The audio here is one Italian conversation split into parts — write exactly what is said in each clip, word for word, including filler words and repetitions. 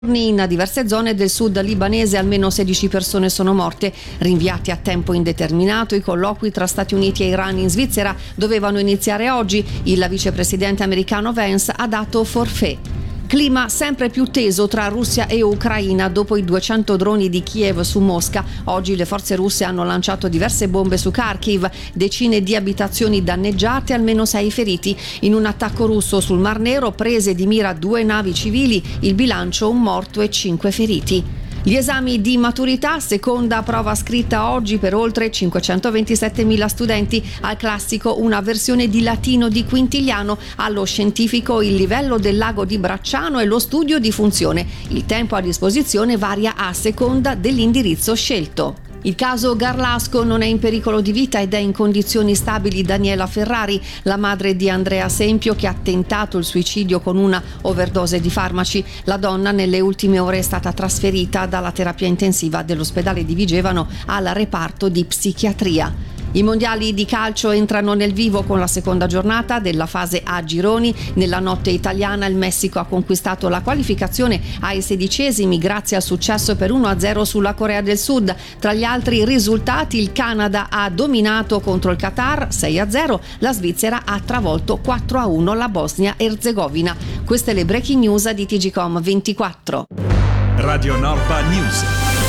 In diverse zone del sud libanese almeno sedici persone sono morte. Rinviati a tempo indeterminato i colloqui tra Stati Uniti e Iran in Svizzera dovevano iniziare oggi. Il vicepresidente americano Vance ha dato forfait. Clima sempre più teso tra Russia e Ucraina dopo i duecento droni di Kiev su Mosca. Oggi le forze russe hanno lanciato diverse bombe su Kharkiv, decine di abitazioni danneggiate, almeno sei feriti. In un attacco russo sul Mar Nero prese di mira due navi civili, il bilancio un morto e cinque feriti. Gli esami di maturità, seconda prova scritta oggi per oltre cinquecentoventisettemila studenti. Al classico una versione di latino di Quintiliano, allo scientifico il livello del lago di Bracciano e lo studio di funzione. Il tempo a disposizione varia a seconda dell'indirizzo scelto. Il caso Garlasco: non è in pericolo di vita ed è in condizioni stabili Daniela Ferrari, la madre di Andrea Sempio che ha tentato il suicidio con una overdose di farmaci. La donna nelle ultime ore è stata trasferita dalla terapia intensiva dell'ospedale di Vigevano al reparto di psichiatria. I mondiali di calcio entrano nel vivo con la seconda giornata della fase A gironi. Nella notte italiana il Messico ha conquistato la qualificazione ai sedicesimi grazie al successo per uno a zero sulla Corea del Sud. Tra gli altri risultati il Canada ha dominato contro il Qatar sei a zero, la Svizzera ha travolto quattro a uno la Bosnia-Erzegovina. Queste le breaking news di T G Com ventiquattro. Radio Norpa News.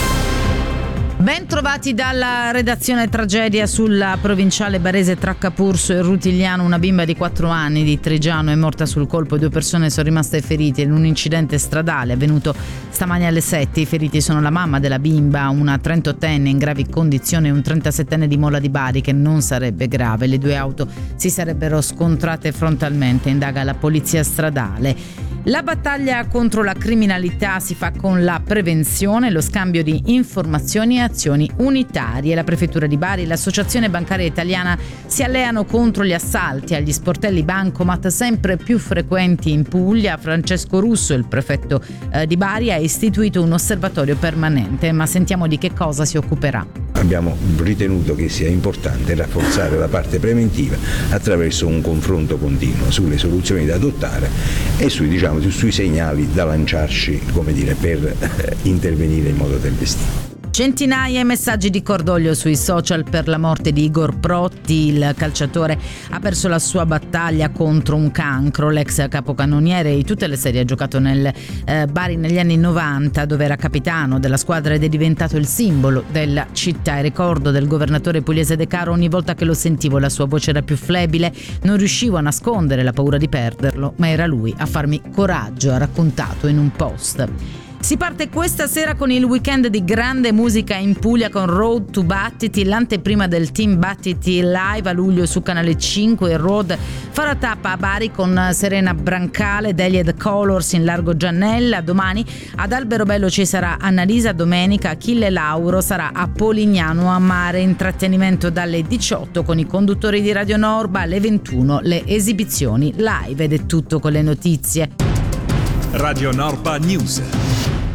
Ben trovati dalla redazione. Tragedia sulla provinciale barese tra Capurso e Rutigliano. Una bimba di quattro anni di Trigiano è morta sul colpo e due persone sono rimaste ferite in un incidente stradale avvenuto stamani alle sette. I feriti sono la mamma della bimba, una trentottenne in gravi condizioni e un trentasettenne di Mola di Bari che non sarebbe grave. Le due auto si sarebbero scontrate frontalmente, indaga la polizia stradale. La battaglia contro la criminalità si fa con la prevenzione, lo scambio di informazioni e azioni unitarie. La Prefettura di Bari e l'Associazione Bancaria Italiana si alleano contro gli assalti agli sportelli bancomat sempre più frequenti in Puglia. Francesco Russo, il prefetto eh, di Bari, ha istituito un osservatorio permanente, ma sentiamo di che cosa si occuperà. Abbiamo ritenuto che sia importante rafforzare la parte preventiva attraverso un confronto continuo sulle soluzioni da adottare e sui, diciamo, sui segnali da lanciarci, come dire, per eh, intervenire in modo tempestivo. Centinaia di messaggi di cordoglio sui social per la morte di Igor Protti. Il calciatore ha perso la sua battaglia contro un cancro. L'ex capocannoniere di tutte le serie ha giocato nel eh, Bari negli anni novanta, dove era capitano della squadra ed è diventato il simbolo della città. Il ricordo del governatore pugliese De Caro: ogni volta che lo sentivo la sua voce era più flebile, non riuscivo a nascondere la paura di perderlo, ma era lui a farmi coraggio, ha raccontato in un post. Si parte questa sera con il weekend di grande musica in Puglia con Road to Battiti, l'anteprima del Team Battiti live a luglio su Canale cinque. Il Road farà tappa a Bari con Serena Brancale, Delia The Colors in Largo Giannella. Domani ad Alberobello ci sarà Annalisa, domenica Achille Lauro sarà a Polignano a Mare. Intrattenimento dalle diciotto con i conduttori di Radio Norba, alle ventuno le esibizioni live ed è tutto con le notizie. Radio Norpa News.